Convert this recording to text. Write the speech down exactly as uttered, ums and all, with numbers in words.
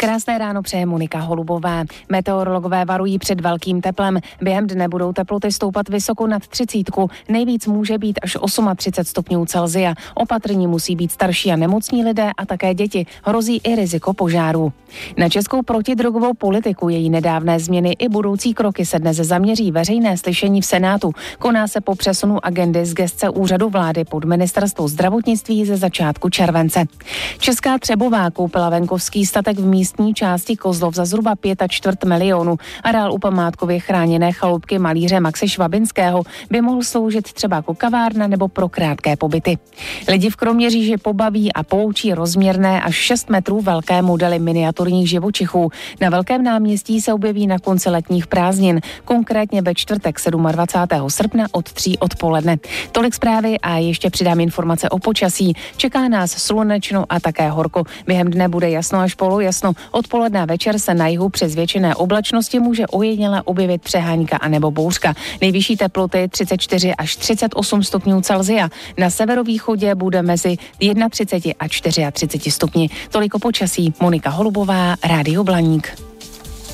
Krásné ráno přeje Monika Holubová. Meteorologové varují před velkým teplem. Během dne budou teploty stoupat vysoko nad třicítku. Nejvíc může být až třicet osm stupňů Celsia. Opatrní musí být starší a nemocní lidé a také děti. Hrozí i riziko požárů. Na českou protidrogovou politiku, její nedávné změny i budoucí kroky se dnes zaměří veřejné slyšení v Senátu. Koná se po přesunu agendy z gesce úřadu vlády pod ministerstvo zdravotnictví ze začátku července. Česká Třebová koupila venkovský statek v místní části Kozlov za zhruba pět a čtvrt milionu. Areál u památkově chráněné chaloupky malíře Maxe Švabinského by mohl sloužit třeba jako kavárna nebo pro krátké pobyty. Lidi v Kroměříži pobaví a poučí rozměrné až šest metrů velké modely miniaturních živočichů. Na Velkém náměstí se objeví na konci letních prázdnin, konkrétně ve čtvrtek dvacátého sedmého srpna od tří odpoledne. Tolik zprávy a ještě přidám informace o počasí. Čeká nás slunečno a také horko. Během dne bude jasno až polojasno. Odpoledne a večer se na jihu přes většiné oblačnosti může ojediněle objevit přehánka anebo bouřka. Nejvyšší teploty třicet čtyři až třicet osm stupňů Celsia. Na severovýchodě bude mezi třicet jedna a třicet čtyři stupni. Toliko počasí. Monika Holubová, Rádio Blaník.